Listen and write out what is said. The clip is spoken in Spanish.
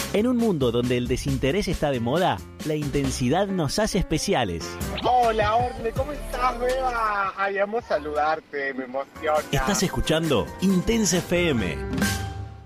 En un mundo donde el desinterés está de moda, la intensidad nos hace especiales. Hola, Orle, ¿cómo estás, Beba? Ay, amo saludarte, me emociona. Estás escuchando Intensa FM.